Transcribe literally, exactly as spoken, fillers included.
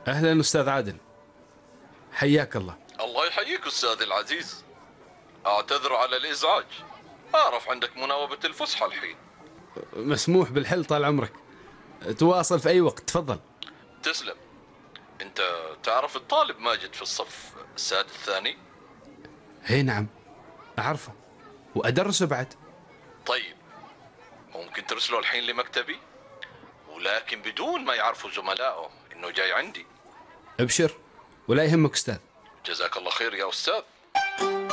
أهلا أستاذ عادل، حياك الله. الله يحييك أستاذ العزيز، أعتذر على الإزعاج. أعرف عندك مناوبة الفسحة الحين. مسموح بالحل طال عمرك، تواصل في أي وقت، تفضل. تسلم. أنت تعرف الطالب ماجد في الصف السادس الثاني؟ هي نعم أعرفه وأدرسه بعد. طيب، ممكن ترسله الحين لمكتبي، ولكن بدون ما يعرفوا زملائه إنه جاي عندي. ابشر ولا يهمك أستاذ. جزاك الله خير يا أستاذ.